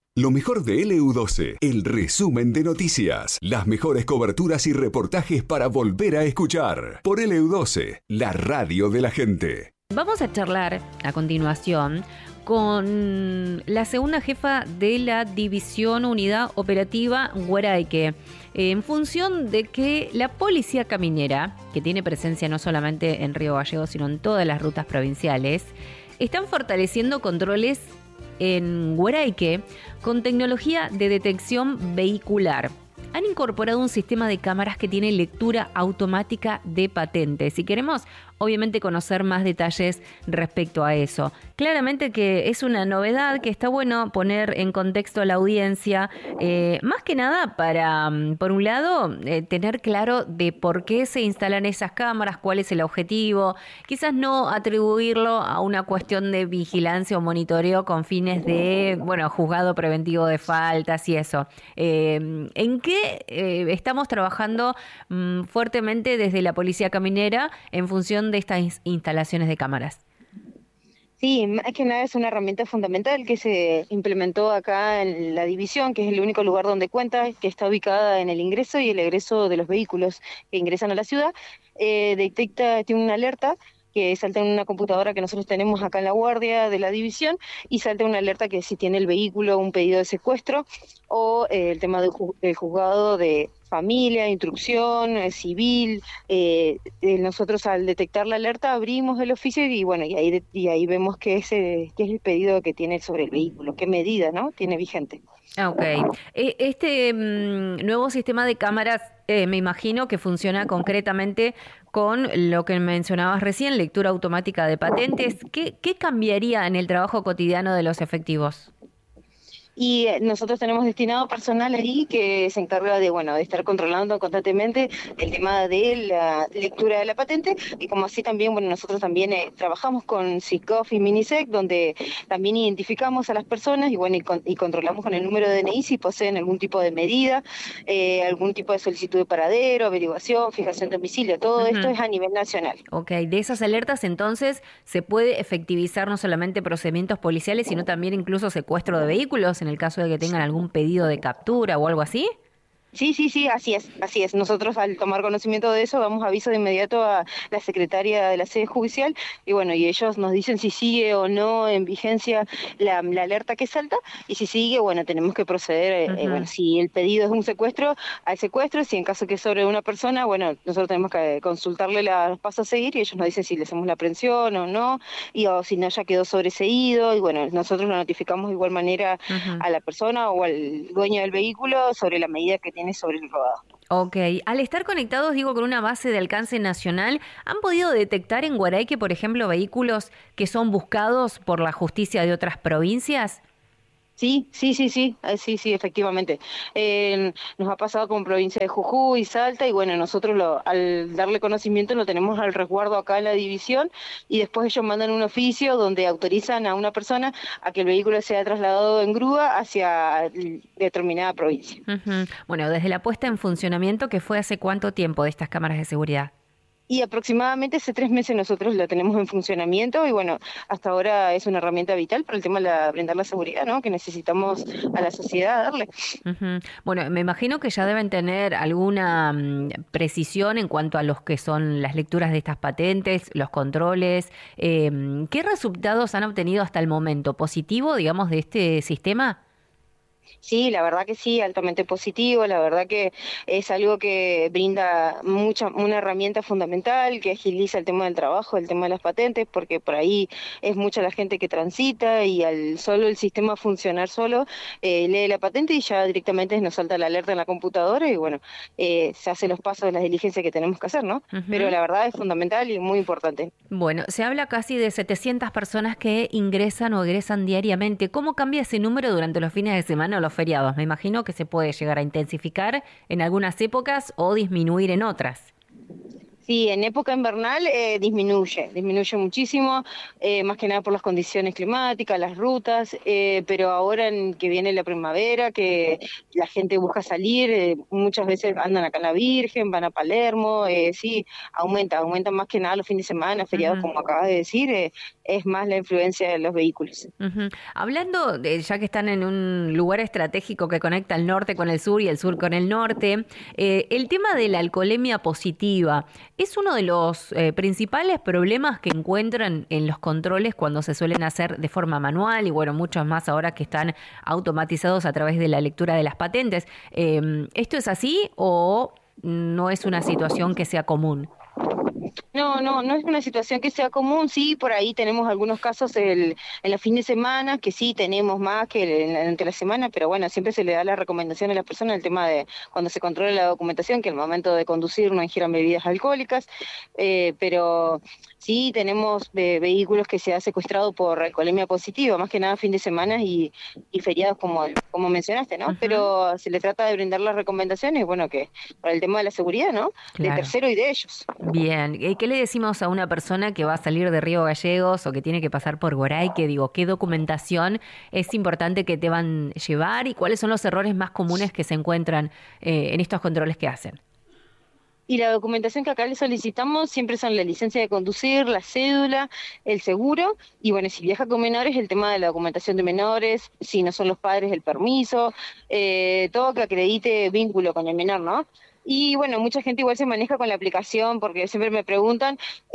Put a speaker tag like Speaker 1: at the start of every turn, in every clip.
Speaker 1: Lo mejor de LU12, el resumen de noticias, las mejores coberturas y reportajes para volver a escuchar. Por LU12, la radio de la gente.
Speaker 2: Vamos a charlar a continuación con la segunda jefa de la División Unidad Operativa Guaraique, en función de que la Policía Caminera, que tiene presencia no solamente en Río Gallegos, sino en todas las rutas provinciales, están fortaleciendo controles en Guaraique con tecnología de detección vehicular. Han incorporado un sistema de cámaras que tiene lectura automática de patentes. Si queremos, obviamente, conocer más detalles respecto a eso. Claramente que es una novedad que está bueno poner en contexto a la audiencia, más que nada para, por un lado, tener claro de por qué se instalan esas cámaras, cuál es el objetivo, quizás no atribuirlo a una cuestión de vigilancia o monitoreo con fines de, juzgado preventivo de faltas y eso. ¿En qué estamos trabajando fuertemente desde la Policía Caminera en función de estas instalaciones de cámaras?
Speaker 3: Sí, más que nada es una herramienta fundamental que se implementó acá en la división, que es el único lugar donde cuenta, que está ubicada en el ingreso y el egreso de los vehículos que ingresan a la ciudad. Tiene una alerta que salta en una computadora que nosotros tenemos acá en la guardia de la división y salta una alerta que si tiene el vehículo un pedido de secuestro o el tema del juzgado de familia, instrucción, civil. Nosotros al detectar la alerta abrimos el oficio y ahí vemos qué es el pedido que tiene sobre el vehículo, qué medida, ¿no?, tiene vigente.
Speaker 2: Ok. Este nuevo sistema de cámaras, me imagino que funciona concretamente con lo que mencionabas recién, lectura automática de patentes. ¿Qué cambiaría en el trabajo cotidiano de los efectivos?
Speaker 3: Y nosotros tenemos destinado personal ahí que se encarga de estar controlando constantemente el tema de la lectura de la patente, y como así también, nosotros también trabajamos con SICOF y MINISEC, donde también identificamos a las personas y controlamos con el número de DNI si poseen algún tipo de medida, algún tipo de solicitud de paradero, averiguación, fijación de domicilio. Todo esto es a nivel nacional.
Speaker 2: Ok, de esas alertas entonces se puede efectivizar no solamente procedimientos policiales, sino también incluso secuestro de vehículos en el caso de que tengan algún pedido de captura o algo así.
Speaker 3: Sí, así es. Nosotros al tomar conocimiento de eso damos aviso de inmediato a la secretaria de la sede judicial y ellos nos dicen si sigue o no en vigencia la alerta que salta, y si sigue, tenemos que proceder, si el pedido es un secuestro, al secuestro. Si en caso que es sobre una persona, nosotros tenemos que consultarle los pasos a seguir y ellos nos dicen si le hacemos la aprehensión o no, o si no ya quedó sobreseído, y nosotros lo notificamos de igual manera a la persona o al dueño del vehículo sobre la medida que tiene sobre el robado.
Speaker 2: Ok, al estar conectados, con una base de alcance nacional, ¿han podido detectar en Guaraique, por ejemplo, vehículos que son buscados por la justicia de otras provincias?
Speaker 3: Sí, efectivamente. Nos ha pasado con provincia de Jujuy, Salta, y nosotros al darle conocimiento lo tenemos al resguardo acá en la división, y después ellos mandan un oficio donde autorizan a una persona a que el vehículo sea trasladado en grúa hacia determinada provincia.
Speaker 2: Bueno, desde la puesta en funcionamiento, ¿que fue hace cuánto tiempo de estas cámaras de seguridad?
Speaker 3: Y aproximadamente hace 3 meses nosotros la tenemos en funcionamiento y hasta ahora es una herramienta vital para el tema de brindar la seguridad, ¿no?, que necesitamos a la sociedad darle.
Speaker 2: Bueno, me imagino que ya deben tener alguna precisión en cuanto a los que son las lecturas de estas patentes, los controles. ¿Qué resultados han obtenido hasta el momento? ¿Positivo, digamos, de este sistema?
Speaker 3: Sí, la verdad que sí, altamente positivo. La verdad que es algo que brinda una herramienta fundamental, que agiliza el tema del trabajo, el tema de las patentes, porque por ahí es mucha la gente que transita y al solo el sistema funcionar solo, lee la patente y ya directamente nos salta la alerta en la computadora y se hace los pasos de las diligencias que tenemos que hacer, ¿no? Pero la verdad es fundamental y muy importante.
Speaker 2: Bueno, se habla casi de 700 personas que ingresan o egresan diariamente. ¿Cómo cambia ese número durante los fines de semana o los feriados? Me imagino que se puede llegar a intensificar en algunas épocas o disminuir en otras.
Speaker 3: Sí, en época invernal disminuye muchísimo, más que nada por las condiciones climáticas, las rutas, pero ahora en que viene la primavera, que la gente busca salir, muchas veces andan acá en La Virgen, van a Palermo, sí, aumenta más que nada los fines de semana, feriados,
Speaker 2: Ujú.
Speaker 3: como acabas de decir, es más la influencia de los vehículos.
Speaker 2: Ujú. Hablando de, ya que están en un lugar estratégico que conecta el norte con el sur y el sur con el norte, el tema de la alcoholemia positiva es uno de los principales problemas que encuentran en los controles cuando se suelen hacer de forma manual y bueno, muchos más ahora que están automatizados a través de la lectura de las patentes. ¿Esto es así o no es una situación que sea común?
Speaker 3: No es una situación que sea común, sí, por ahí tenemos algunos casos en los fines de semana, que sí tenemos más que entre la semana, pero bueno, siempre se le da la recomendación a las personas el tema de cuando se controla la documentación, que al momento de conducir no ingieran bebidas alcohólicas, pero sí tenemos vehículos que se ha secuestrado por alcoholemia positiva, más que nada fin de semana y feriados como mencionaste, ¿no?
Speaker 2: Ujú.
Speaker 3: Pero se le trata de brindar las recomendaciones, bueno, que para el tema de la seguridad, ¿no? De
Speaker 2: Claro.
Speaker 3: tercero y de ellos.
Speaker 2: Bien, ¿qué le decimos a una persona que va a salir de Río Gallegos o que tiene que pasar por Goray? Que digo, ¿qué documentación es importante que te van a llevar y cuáles son los errores más comunes que se encuentran en estos controles que hacen?
Speaker 3: Y la documentación que acá le solicitamos siempre son la licencia de conducir, la cédula, el seguro, y bueno, si viaja con menores, el tema de la documentación de menores, si no son los padres, el permiso, todo que acredite vínculo con el menor, ¿no? Y bueno, mucha gente igual se maneja con la aplicación, porque siempre me preguntan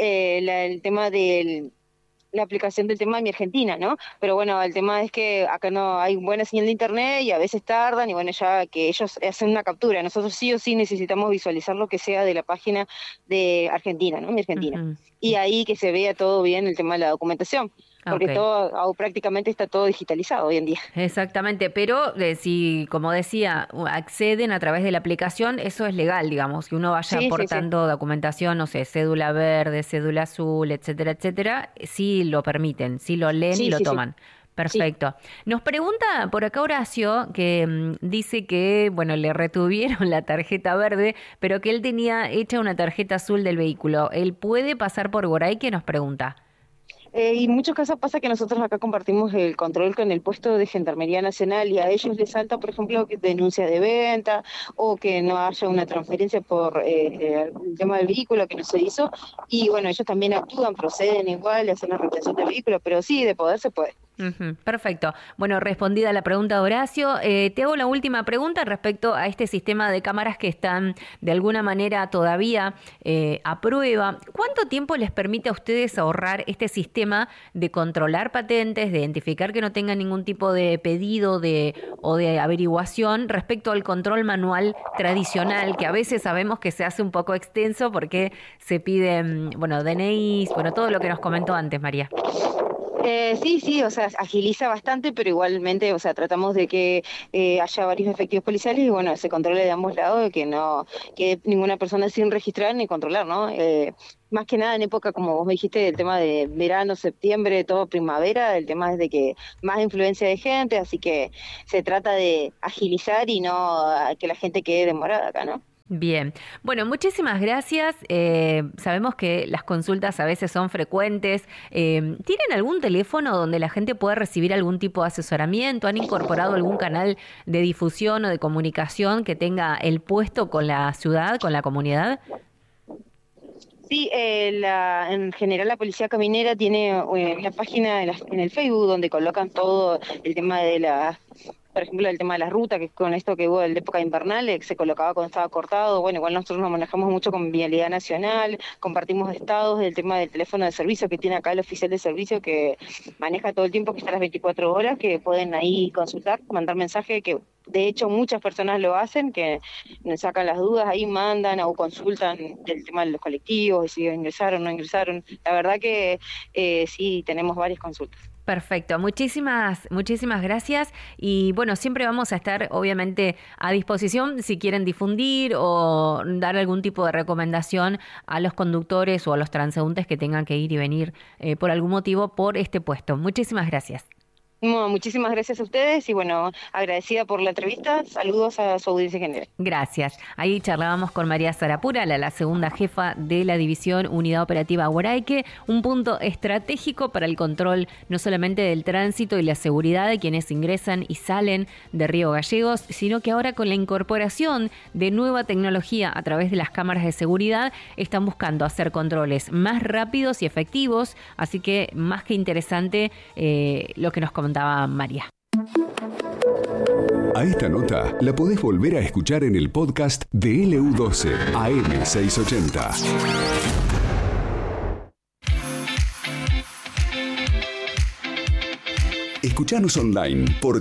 Speaker 3: el tema del la aplicación del tema de Mi Argentina, ¿no? Pero bueno, el tema es que acá no hay buena señal de internet y a veces tardan y bueno, ya que ellos hacen una captura. Nosotros sí o sí necesitamos visualizar lo que sea de la página de Argentina, ¿no? Mi Argentina.
Speaker 2: Ujú.
Speaker 3: Y ahí que se vea todo bien el tema de la documentación, porque
Speaker 2: Ok.
Speaker 3: prácticamente está todo digitalizado hoy en día.
Speaker 2: Exactamente, pero si, como decía, acceden a través de la aplicación, eso es legal, digamos, que uno vaya
Speaker 3: Sí, sí, sí.
Speaker 2: aportando documentación, no sé, cédula verde, cédula azul, etcétera, etcétera, sí lo permiten, sí lo leen y
Speaker 3: Sí,
Speaker 2: lo
Speaker 3: sí, sí.
Speaker 2: toman.
Speaker 3: Sí.
Speaker 2: Perfecto. Nos pregunta por acá Horacio que dice que, bueno, le retuvieron la tarjeta verde, pero que él tenía hecha una tarjeta azul del vehículo. ¿Él puede pasar por Goray? Que nos pregunta.
Speaker 3: Y en muchos casos pasa que nosotros acá compartimos el control con el puesto de Gendarmería Nacional y a ellos les salta, por ejemplo, que denuncia de venta o que no haya una transferencia por el tema del vehículo que no se hizo. Y bueno, ellos también actúan, proceden igual, hacen la retención del vehículo, pero sí, de poder se puede.
Speaker 2: Ujú, perfecto. Bueno, respondida la pregunta de Horacio, te hago la última pregunta respecto a este sistema de cámaras que están de alguna manera todavía a prueba. ¿Cuánto tiempo les permite a ustedes ahorrar este sistema de controlar patentes, de identificar que no tengan ningún tipo de pedido o de averiguación respecto al control manual tradicional, que a veces sabemos que se hace un poco extenso porque se piden, bueno, DNIs, bueno, todo lo que nos comentó antes, María?
Speaker 3: Sí, o sea, agiliza bastante, pero igualmente, o sea, tratamos de que haya varios efectivos policiales y bueno, se controle de ambos lados, que no que ninguna persona sin registrar ni controlar, ¿no? Más que nada en época, como vos me dijiste, del tema de verano, septiembre, todo primavera, el tema es de que más influencia de gente, así que se trata de agilizar y no que la gente quede demorada acá, ¿no?
Speaker 2: Bien, bueno, muchísimas gracias. Sabemos que las consultas a veces son frecuentes. ¿Tienen algún teléfono donde la gente pueda recibir algún tipo de asesoramiento? ¿Han incorporado algún canal de difusión o de comunicación que tenga el puesto con la ciudad, con la comunidad?
Speaker 3: Sí, en general la Policía Caminera tiene una página en el Facebook donde colocan todo el tema de por ejemplo, el tema de la ruta, que con esto que hubo en la época invernal, se colocaba cuando estaba cortado. Bueno, igual nosotros nos manejamos mucho con Vialidad Nacional, compartimos estados del tema del teléfono de servicio que tiene acá el oficial de servicio que maneja todo el tiempo, que está a las 24 horas, que pueden ahí consultar, mandar mensaje, que de hecho muchas personas lo hacen, que nos sacan las dudas, ahí mandan o consultan del tema de los colectivos, y si ingresaron o no ingresaron. La verdad que sí, tenemos varias consultas.
Speaker 2: Perfecto, muchísimas gracias y bueno, siempre vamos a estar obviamente a disposición si quieren difundir o dar algún tipo de recomendación a los conductores o a los transeúntes que tengan que ir y venir por algún motivo por este puesto. Muchísimas gracias.
Speaker 3: No, muchísimas gracias a ustedes y bueno, agradecida por la entrevista. Saludos a su audiencia general.
Speaker 2: Gracias. Ahí charlábamos con María Sarapura, la segunda jefa de la División Unidad Operativa Guaraique, un punto estratégico para el control no solamente del tránsito y la seguridad de quienes ingresan y salen de Río Gallegos, sino que ahora con la incorporación de nueva tecnología a través de las cámaras de seguridad están buscando hacer controles más rápidos y efectivos, así que más que interesante lo que nos comentaba María.
Speaker 1: A esta nota la podés volver a escuchar en el podcast de LU12 AM680. Escuchanos online por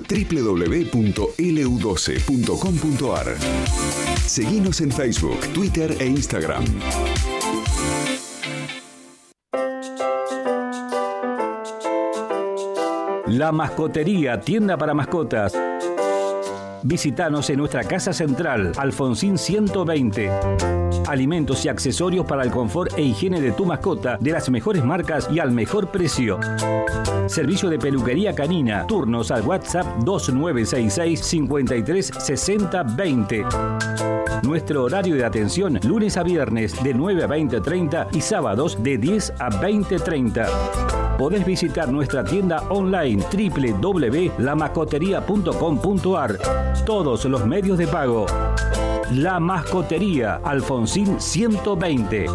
Speaker 1: www.lu12.com.ar. Seguinos en Facebook, Twitter e Instagram.
Speaker 4: La Mascotería, tienda para mascotas. Visítanos en nuestra casa central, Alfonsín 120. Alimentos y accesorios para el confort e higiene de tu mascota, de las mejores marcas y al mejor precio. Servicio de peluquería canina. Turnos al WhatsApp 2966 53 60 20. Nuestro horario de atención, lunes a viernes de 9 a 20:30 y sábados de 10 a 20:30. Podés visitar nuestra tienda online www.lamascoteria.com.ar. Todos los medios de pago. La Mascotería, Alfonsín 120.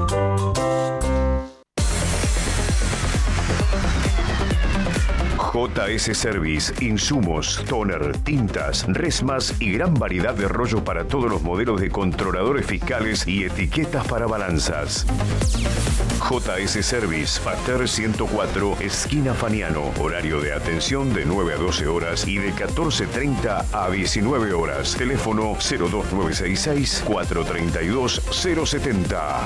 Speaker 5: JS Service, insumos, toner, tintas, resmas y gran variedad de rollo para todos los modelos de controladores fiscales y etiquetas para balanzas. JS Service, Pater 104, esquina Faniano. Horario de atención de 9 a 12 horas y de 14:30 a 19 horas. Teléfono 02966 432 070.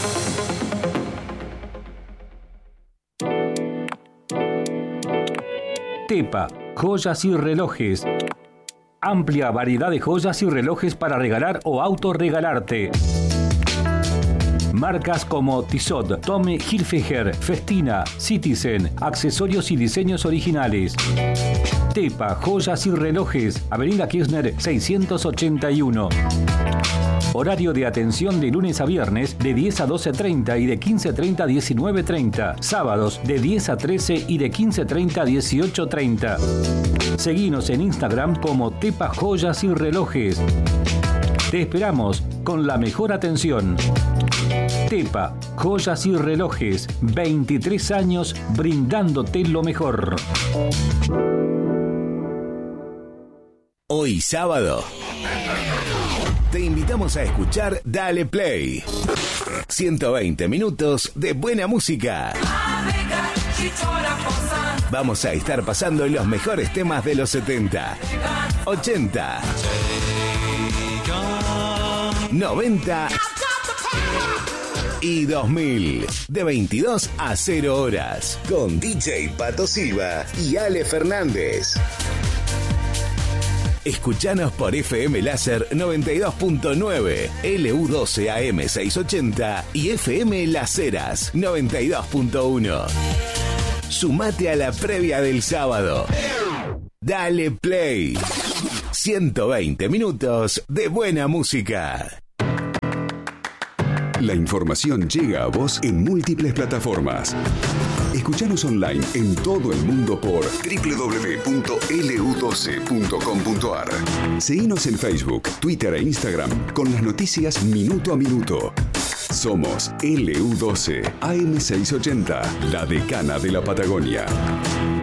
Speaker 4: Tepa, joyas y relojes. Amplia variedad de joyas y relojes para regalar o autorregalarte. Marcas como Tissot, Tommy Hilfiger, Festina, Citizen, accesorios y diseños originales. Tepa, joyas y relojes, Avenida Kirchner 681. Horario de atención de lunes a viernes de 10 a 12:30 y de 15:30 a 19:30. Sábados de 10 a 13 y de 15:30 a 18:30. Seguinos en Instagram como Tepa Joyas y Relojes. Te esperamos con la mejor atención. Tepa, joyas y relojes, 23 años brindándote lo mejor.
Speaker 6: Hoy sábado te invitamos a escuchar Dale Play. 120 minutos de buena música. Vamos a estar pasando los mejores temas de los 70, 80, 90 y 2000, de 22 a 0 horas, con DJ Pato Silva y Ale Fernández. Escuchanos por FM Láser 92.9, LU12 AM680 y FM Las Heras 92.1. Sumate a la previa del sábado. Dale Play. 120 minutos de buena música.
Speaker 1: La información llega a vos en múltiples plataformas. Escuchanos online en todo el mundo por www.lu12.com.ar. Seguinos en Facebook, Twitter e Instagram con las noticias minuto a minuto. Somos LU12 AM680, la decana de la Patagonia.